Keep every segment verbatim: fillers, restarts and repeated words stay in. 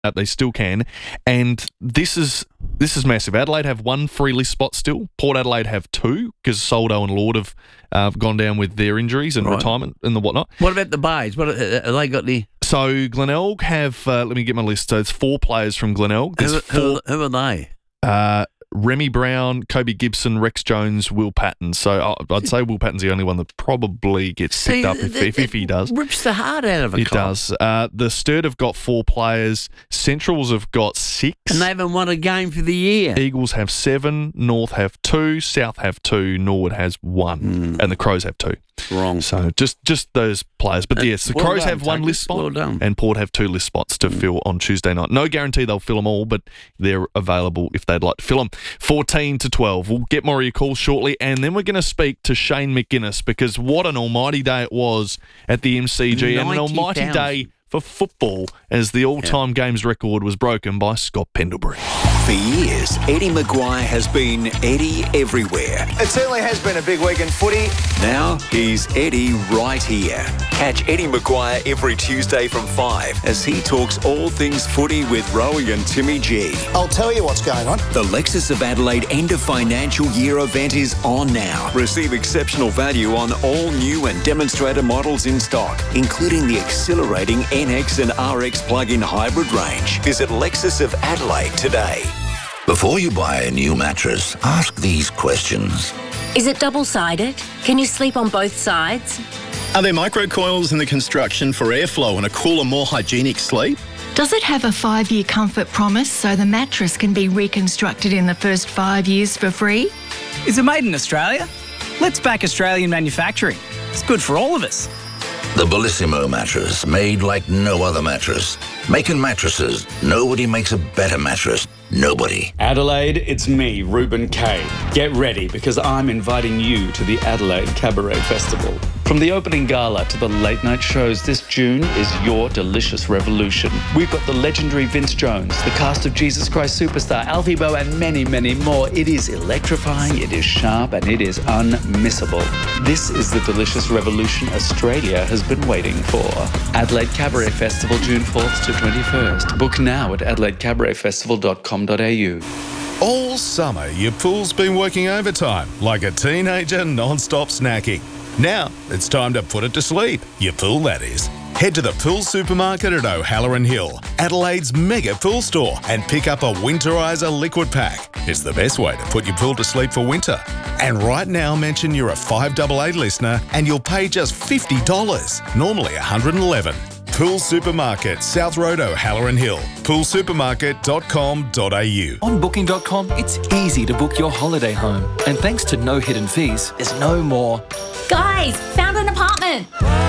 out, they still can. And this is this is massive. Adelaide have one free list spot still. Port Adelaide have two because Soldo and Lord have uh, gone down with their injuries and Right. retirement and the whatnot. What about the Bays? What have they got? The So Glenelg have, uh, let me get my list. So it's four players from Glenelg. There's who, who, four, who are they? uh, Remy Brown, Kobe Gibson, Rex Jones, Will Patton. So I- I'd say Will Patton's the only one that probably gets picked See, up if, it- if, if he it does. Rips the heart out of a It cop. does. Uh, the Sturt have got four players. Centrals have got six. And they haven't won a game for the year. Eagles have seven. North have two. South have two. Norwood has one. Mm. And the Crows have two. Wrong. So just just those players. But yes, the Well Crows done, have one Tuckers. list spot Well done. and Port have two list spots to fill on Tuesday night. No guarantee they'll fill them all, but they're available if they'd like to fill them. fourteen to twelve. We'll get more of your calls shortly, and then we're going to speak to Shane McGuinness because what an almighty day it was at the M C G and an almighty ninety thousand. day for football as the all-time games record was broken by Scott Pendlebury. For years, Eddie Maguire has been Eddie everywhere. It certainly has been a big week in footy. Now he's Eddie right here. Catch Eddie Maguire every Tuesday from five as he talks all things footy with Rowie and Timmy G. I'll tell you what's going on. The Lexus of Adelaide end of financial year event is on now. Receive exceptional value on all new and demonstrator models in stock, including the exhilarating N X and R X plug-in hybrid range. Visit Lexus of Adelaide today. Before you buy a new mattress, ask these questions. Is it double-sided? Can you sleep on both sides? Are there microcoils in the construction for airflow and a cooler, more hygienic sleep? Does it have a five-year comfort promise so the mattress can be reconstructed in the first five years for free? Is it made in Australia? Let's back Australian manufacturing. It's good for all of us. The Bellissimo mattress, made like no other mattress. Making mattresses, nobody makes a better mattress. Nobody. Adelaide, it's me, Ruben Kay. Get ready because I'm inviting you to the Adelaide Cabaret Festival. From the opening gala to the late night shows, this June is your delicious revolution. We've got the legendary Vince Jones, the cast of Jesus Christ Superstar, Alfie Boe, and many, many more. It is electrifying, it is sharp, and it is unmissable. This is the delicious revolution Australia has been waiting for. Adelaide Cabaret Festival, June fourth to twenty-first. Book now at adelaide cabaret festival dot com dot a u. All summer, your pool's been working overtime, like a teenager non-stop snacking. Now, it's time to put it to sleep. Your pool, that is. Head to the Pool Supermarket at O'Halloran Hill, Adelaide's mega pool store, and pick up a Winterizer liquid pack. It's the best way to put your pool to sleep for winter. And right now, mention you're a five eight eight listener and you'll pay just fifty dollars, normally one hundred eleven dollars. Pool Supermarket, South Road, O'Halloran Hill. pool supermarket dot com dot a u. On booking dot com, it's easy to book your holiday home. And thanks to no hidden fees, there's no more. Guys, found an apartment!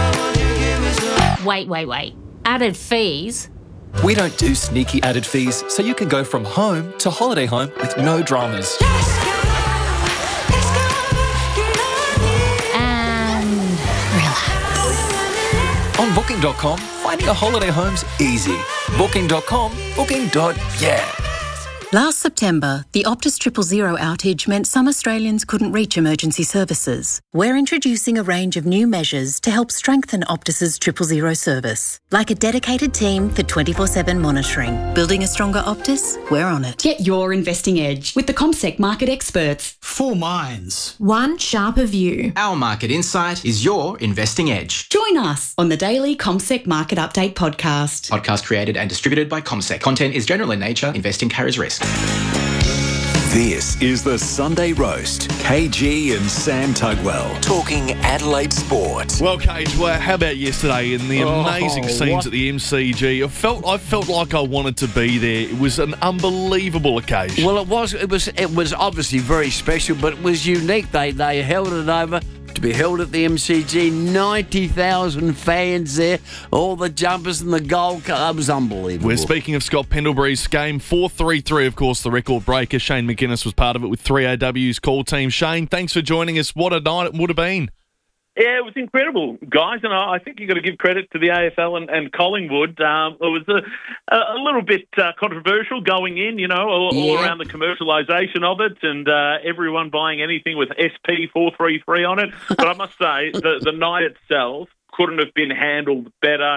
Wait, wait, wait. Added fees? We don't do sneaky added fees, so you can go from home to holiday home with no dramas. And relax. On booking dot com, finding a holiday home's easy. booking dot com, booking. Yeah. Last September, the Optus Triple Zero outage meant some Australians couldn't reach emergency services. We're introducing a range of new measures to help strengthen Optus's Triple Zero service, like a dedicated team for twenty-four seven monitoring. Building a stronger Optus? We're on it. Get your investing edge with the CommSec market experts. Four minds. One sharper view. Our market insight is your investing edge. Join us on the daily CommSec Market Update podcast. Podcast created and distributed by CommSec. Content is general in nature. Investing carries risk. This is the Sunday Roast. K G and Sam Tugwell talking Adelaide sport. Well, Cage, well, how about yesterday in the amazing Oh, scenes what? at the M C G? I felt I felt like I wanted to be there. It was an unbelievable occasion. Well, it was. It was. It was obviously very special, but it was unique. They they held it over to be held at the M C G. ninety thousand fans there. All the jumpers and the gold. That was unbelievable. We're speaking of Scott Pendlebury's game four three three, of course, the record breaker. Shane McGuinness was part of it with three A W's call team. Shane, thanks for joining us. What a night it would have been. Yeah, it was incredible, guys, and I think you've got to give credit to the A F L and, and Collingwood. Um, it was a, a little bit uh, controversial going in, you know, all, all Yeah. around the commercialisation of it and uh, everyone buying anything with S P four three three on it. But I must say, the, the night itself couldn't have been handled better.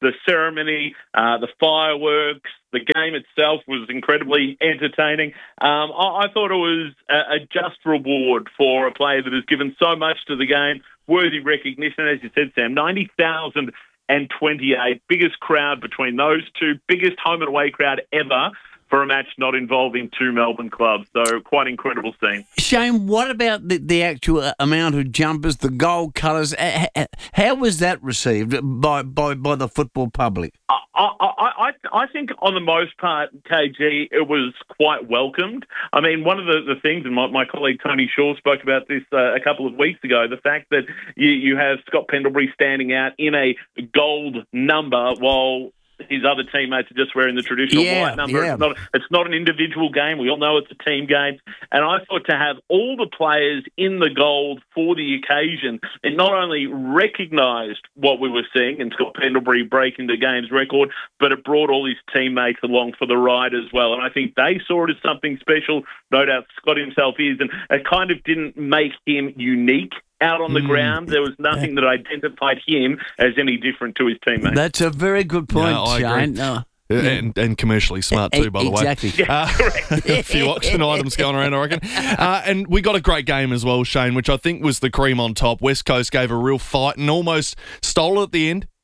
the ceremony, uh, the fireworks, the game itself was incredibly entertaining. Um, I, I thought it was a, a just reward for a player that has given so much to the game, worthy recognition, as you said, Sam. ninety thousand twenty-eight, biggest crowd between those two, biggest home and away crowd ever for a match not involving two Melbourne clubs. So quite incredible scene. Shane, what about the, the actual amount of jumpers, the gold colours? How was that received by, by, by the football public? I, I, I, I think on the most part, K G, it was quite welcomed. I mean, one of the, the things, and my, my colleague Tony Shaw spoke about this uh, a couple of weeks ago, the fact that you, you have Scott Pendlebury standing out in a gold number while his other teammates are just wearing the traditional yeah, white number. Yeah. It's not, it's not an individual game. We all know it's a team game. And I thought to have all the players in the gold for the occasion, it not only recognised what we were seeing and Scott Pendlebury breaking the game's record, but it brought all his teammates along for the ride as well. And I think they saw it as something special. No doubt Scott himself is. And it kind of didn't make him unique out on the mm. ground. There was nothing that identified him as any different to his teammates. That's a very good point, no, I Shane. agree. No. And, and commercially smart too, by the exactly. way. Uh, a few auction items going around, I reckon. Uh, and we got a great game as well, Shane, which I think was the cream on top. West Coast gave a real fight and almost stole it at the end.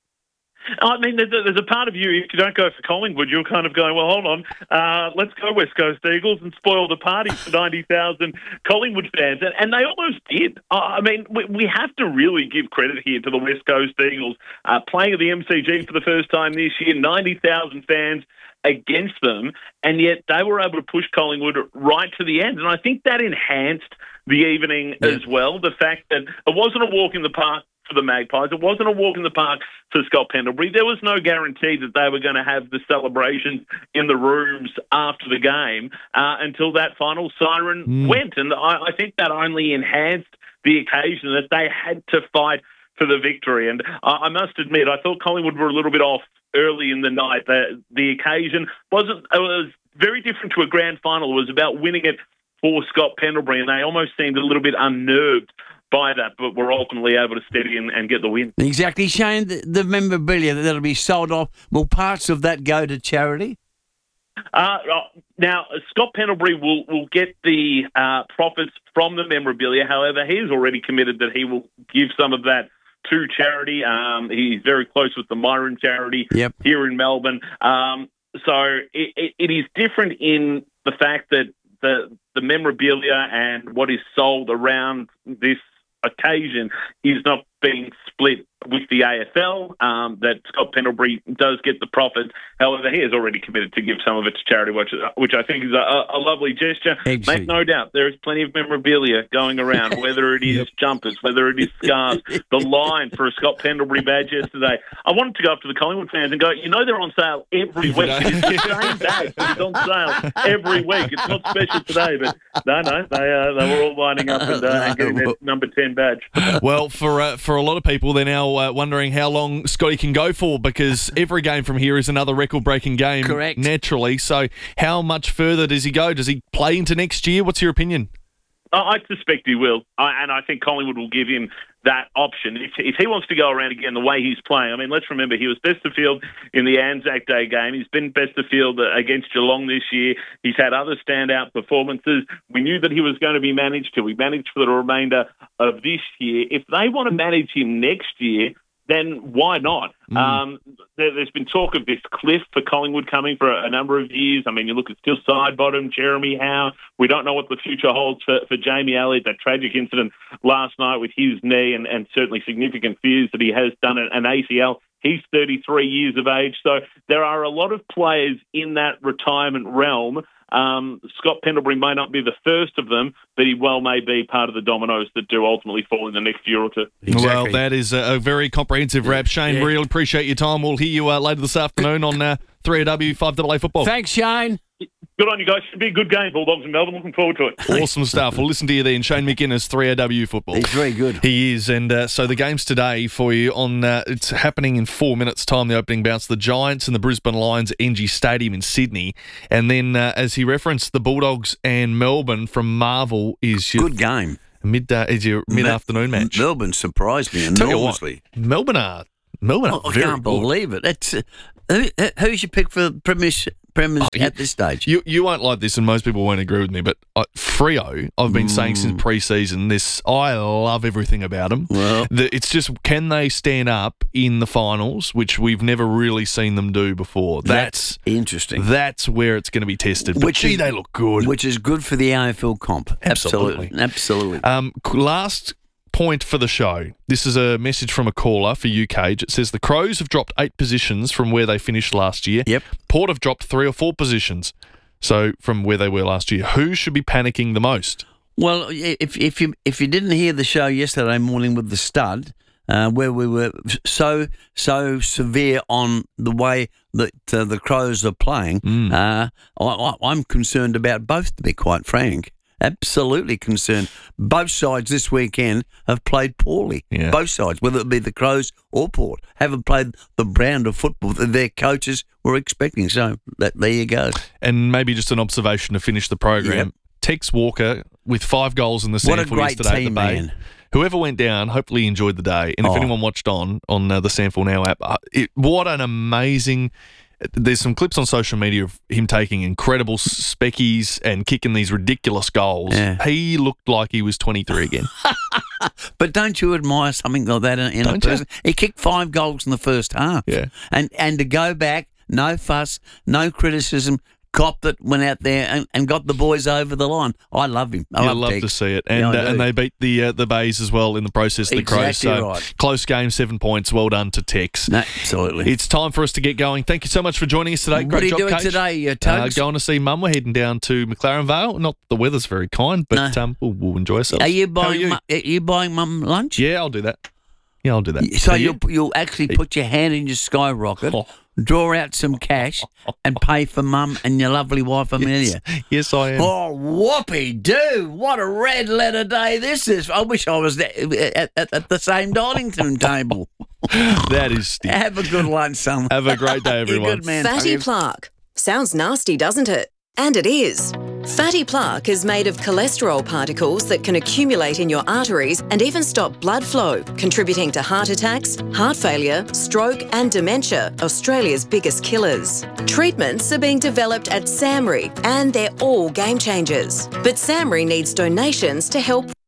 I mean, there's a part of you, if you don't go for Collingwood, you're kind of going, well, hold on, uh, let's go West Coast Eagles and spoil the party for ninety thousand Collingwood fans. And, and they almost did. I mean, we, we have to really give credit here to the West Coast Eagles. Uh, playing at the M C G for the first time this year, ninety thousand fans against them, and yet they were able to push Collingwood right to the end. And I think that enhanced the evening yeah. as well. The fact that it wasn't a walk in the park for the Magpies. It wasn't a walk in the park for Scott Pendlebury. There was no guarantee that they were going to have the celebrations in the rooms after the game uh, until that final siren mm. went. And I, I think that only enhanced the occasion, that they had to fight for the victory. And I, I must admit, I thought Collingwood were a little bit off early in the night. The, the occasion wasn't, it was very different to a grand final. It was about winning it for Scott Pendlebury, and they almost seemed a little bit unnerved by that, but we're ultimately able to steady and, and get the win. Exactly. Shane, the, the memorabilia that'll be sold off, will parts of that go to charity? Uh, now, Scott Pendlebury will, will get the uh, profits from the memorabilia. However, he's already committed that he will give some of that to charity. Um, he's very close with the Myron charity yep. here in Melbourne. Um, so it, it, it is different in the fact that the, the memorabilia and what is sold around this occasion is not being split with the A F L, um, that Scott Pendlebury does get the profit. However, he has already committed to give some of it to charity, which, which I think is a, a lovely gesture. Excellent. Make no doubt, there is plenty of memorabilia going around, whether it is yep. jumpers, whether it is scarves. The line for a Scott Pendlebury badge yesterday. I wanted to go up to the Collingwood fans and go, you know they're on sale every week. It's the same badge, but it's on sale every week. It's not special today, but no, no, they, uh, they were all lining up and, uh, and getting their number ten badge. Well, for uh, for a lot of people, they're now uh, wondering how long Scotty can go for, because every game from here is another record-breaking game. Correct. Naturally. So how much further does he go? Does he play into next year? What's your opinion? I suspect he will, I, and I think Collingwood will give him that option. If, if he wants to go around again the way he's playing, I mean, let's remember he was best of field in the Anzac Day game. He's been best of field against Geelong this year. He's had other standout performances. We knew that he was going to be managed till we managed for the remainder of this year. If they want to manage him next year, then why not? Mm. Um, there, there's been talk of this cliff for Collingwood coming for a, a number of years. I mean, you look at still Sidebottom, Jeremy Howe. We don't know what the future holds for, for Jamie Elliott, that tragic incident last night with his knee, and, and certainly significant fears that he has done an A C L. He's thirty-three years of age. So there are a lot of players in that retirement realm. Um, Scott Pendlebury may not be the first of them, but he well may be part of the dominoes that do ultimately fall in the next year or two. Exactly. Well, that is a, a very comprehensive wrap. Shane, yeah. really appreciate your time. We'll hear you uh, later this afternoon on uh, three A W five A A Football. Thanks, Shane. Good on you guys. Should be a good game, Bulldogs in Melbourne. Looking forward to it. Awesome stuff. We'll listen to you then. Shane McInnes, three A W Football. He's very good. He is. And uh, so the game's today for you on, uh, it's happening in four minutes' time, the opening bounce. The Giants and the Brisbane Lions at N G Stadium in Sydney. And then, uh, as he referenced, the Bulldogs and Melbourne from Marvel is your... Good game. Mid, uh, is your mid-afternoon match. Melbourne surprised me enormously. Melbourne are... Melbourne Oh, are I very can't good. believe it. That's, uh, who, who's your pick for premiers, premiers Oh, you- at this stage? You you won't like this, and most people won't agree with me, but uh, Freo, I've been saying since Mm. pre-season, this I love everything about them. Well, the, it's just, can they stand up in the finals, which we've never really seen them do before? That's, that's interesting. that's where it's going to be tested. But Which gee, is- they look good. Which is good for the A F L comp. Absolutely. Absolutely. Absolutely. Um, last point for the show. This is a message from a caller for U Cage. It says the Crows have dropped eight positions from where they finished last year. Yep. Port have dropped three or four positions. So from where they were last year, who should be panicking the most? Well, if if you if you didn't hear the show yesterday morning with the stud, uh, where we were so so severe on the way that uh, the Crows are playing, Mm. uh, I, I, I'm concerned about both, to be quite frank. Absolutely concerned. Both sides this weekend have played poorly. Yeah. Both sides, whether it be the Crows or Port, haven't played the brand of football that their coaches were expecting. So that, there you go. And maybe just an observation to finish the program. Yep. Tex Walker with five goals in the What a Sandford great yesterday team, at the Bay. man. Whoever went down, hopefully enjoyed the day. And if Oh. anyone watched on on uh, the Sandford Now app, uh, it, what an amazing. There's some clips on social media of him taking incredible s- speckies and kicking these ridiculous goals. Yeah. He looked like he was twenty-three again. But don't you admire something like that in, in a Don't you? person? He kicked five goals in the first half. Yeah. And and to go back, no fuss, no criticism, cop that went out there and, and got the boys over the line. I love him. I You'll love, love Tex. to see it. And Yeah, I uh, and do. they beat the uh, the Bays as well in the process, the Crows. Exactly So right. close game, seven points. Well done to Tex. No, absolutely. It's time for us to get going. Thank you so much for joining us today. Great What are you job, doing Coach. today, uh, Uh, Tugs? going to see Mum. We're heading down to McLaren Vale. Not the weather's very kind, but No. um, we'll, we'll enjoy ourselves. Are you How buying? you? Mum, are you buying mum lunch? Yeah, I'll do that. Yeah, I'll do that. So Are you? you'll you'll actually put your hand in your skyrocket, Oh. draw out some cash, and pay for mum and your lovely wife Amelia. Yes, I am. Oh, whoopee doo! What a red letter day this is. I wish I was there at, at, at the same dining room table. That is stiff. Have a good lunch, son. Have a great day, You're everyone. good, man. Fatty plaque. Sounds nasty, doesn't it? And it is. Fatty plaque is made of cholesterol particles that can accumulate in your arteries and even stop blood flow, contributing to heart attacks, heart failure, stroke and dementia, Australia's biggest killers. Treatments are being developed at SAMRI and they're all game changers. But SAMRI needs donations to help